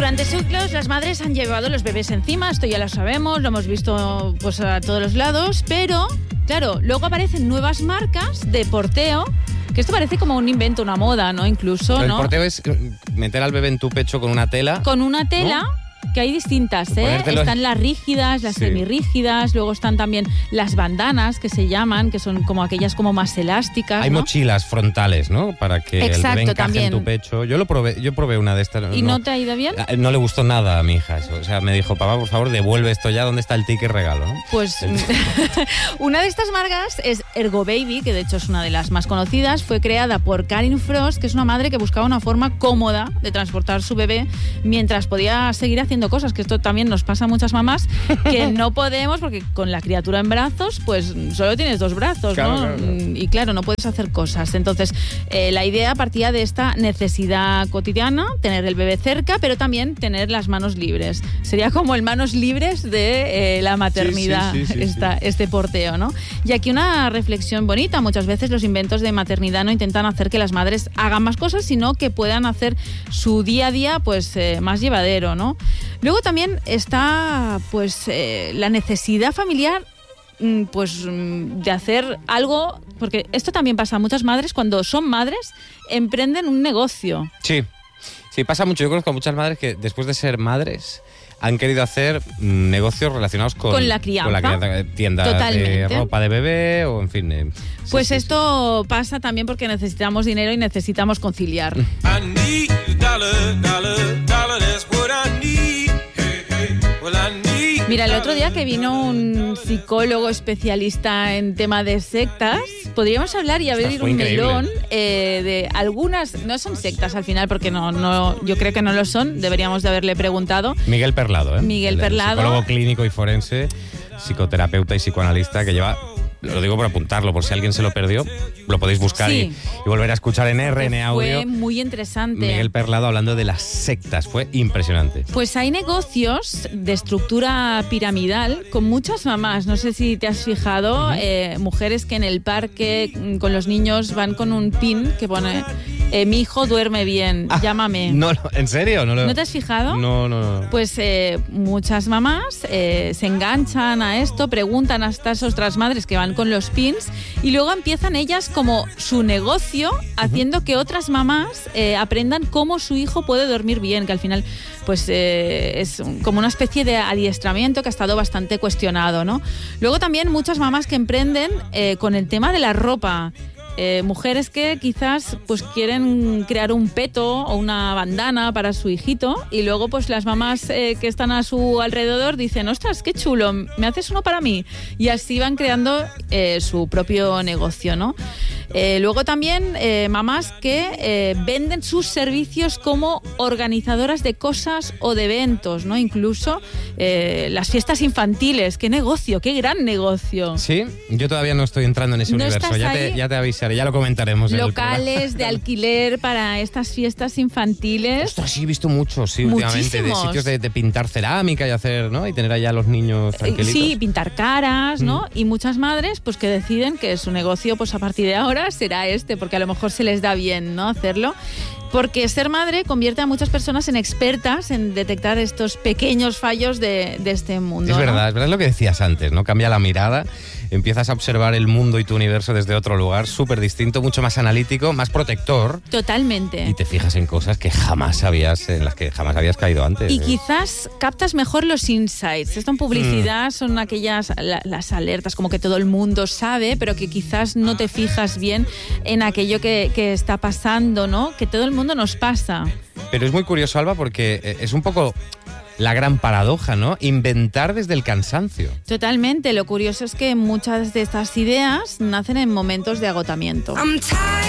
Durante siglos las madres han llevado los bebés encima, esto ya lo sabemos, lo hemos visto pues a todos los lados, pero claro, luego aparecen nuevas marcas de porteo, que esto parece como un invento, una moda, ¿no? Incluso, El ¿no? porteo es meter al bebé en tu pecho con una tela. Con una tela, ¿no? Que hay distintas, ¿eh? Ponértelo. Están las rígidas, las Sí. semirrígidas, luego están también las bandanas, que se llaman, que son como aquellas como más elásticas, Hay ¿no? mochilas frontales, ¿no? Para que Exacto, el bebé encaje también. en tu pecho. Yo probé una de estas. ¿Y no te ha ido bien? No le gustó nada a mi hija eso. O sea, me dijo, papá, por favor, devuelve esto ya. ¿Dónde está el ticket regalo? ¿no? Pues una de estas marcas es Ergobaby, que de hecho es una de las más conocidas. Fue creada por Karin Frost, que es una madre que buscaba una forma cómoda de transportar su bebé mientras podía seguir haciendo cosas, que esto también nos pasa a muchas mamás, que no podemos, porque con la criatura en brazos, pues solo tienes dos brazos, Claro, ¿no? claro. Y claro, no puedes hacer cosas. Entonces, la idea partía de esta necesidad cotidiana, tener el bebé cerca, pero también tener las manos libres. Sería como el manos libres de la maternidad, Sí. este porteo, ¿no? Y aquí una reflexión bonita. Muchas veces los inventos de maternidad no intentan hacer que las madres hagan más cosas, sino que puedan hacer su día a día pues más llevadero, ¿no? Luego también está pues la necesidad familiar de hacer algo, porque esto también pasa a muchas madres cuando son madres, emprenden un negocio. Sí, pasa mucho. Yo conozco a muchas madres que después de ser madres han querido hacer negocios relacionados con la crianza. Tiendas Totalmente. de ropa de bebé o en fin. Pues esto pasa también porque necesitamos dinero y necesitamos conciliar. I need a dollar, that's what I need. Hey, well, I need. Mira, el otro día que vino un psicólogo especialista en tema de sectas, podríamos hablar y abrir fue un increíble. melón de algunas, no son sectas al final, porque no, yo creo que no lo son, deberíamos de haberle preguntado. Miguel Perlado, ¿eh? Miguel El Perlado. psicólogo clínico y forense, psicoterapeuta y psicoanalista que lleva... Lo digo por apuntarlo, por si alguien se lo perdió, lo podéis buscar Sí. y volver a escuchar en RN Audio. Fue muy interesante. Miguel Perlado hablando de las sectas, fue impresionante. Pues hay negocios de estructura piramidal con muchas mamás. No sé si te has fijado, mujeres que en el parque con los niños van con un pin que pone mi hijo duerme bien, llámame. No, ¿en serio? ¿No te has fijado? No. Pues muchas mamás se enganchan a esto, preguntan a estas otras madres que van con los pins y luego empiezan ellas como su negocio haciendo que otras mamás aprendan cómo su hijo puede dormir bien, que al final pues es como una especie de adiestramiento que ha estado bastante cuestionado, ¿no? Luego también muchas mamás que emprenden con el tema de la ropa. Mujeres que quizás pues quieren crear un peto o una bandana para su hijito y luego pues las mamás que están a su alrededor dicen, ostras, qué chulo, ¿me haces uno para mí? Y así van creando su propio negocio, ¿no? Luego también mamás que venden sus servicios como organizadoras de cosas o de eventos, ¿no? Incluso las fiestas infantiles, qué negocio, qué gran negocio. Sí, yo todavía no estoy entrando en ese ¿No universo. estás ahí? Ya te avisaré, ya lo comentaremos. en el Locales de alquiler para estas fiestas infantiles. Ostras, sí, he visto muchos, sí, últimamente, de Muchísimos. sitios de pintar cerámica y hacer, ¿no? Y tener allá a los niños tranquilitos. Sí, pintar caras, ¿no? Y muchas madres pues que deciden que su negocio pues a partir de ahora será porque a lo mejor se les da bien, ¿no? Hacerlo. Porque ser madre convierte a muchas personas en expertas en detectar estos pequeños fallos de este mundo. Es ¿no? verdad lo que decías antes, ¿no? Cambia la mirada, empiezas a observar el mundo y tu universo desde otro lugar, súper distinto, mucho más analítico, más protector. Totalmente. Y te fijas en cosas en las que jamás habías caído antes. Y quizás captas mejor los insights. Esto en publicidad son aquellas, las alertas, como que todo el mundo sabe, pero que quizás no te fijas bien en aquello que está pasando, ¿no? Que todo el mundo nos pasa. Pero es muy curioso, Alba, porque es un poco la gran paradoja, ¿no? Inventar desde el cansancio. Totalmente. Lo curioso es que muchas de estas ideas nacen en momentos de agotamiento.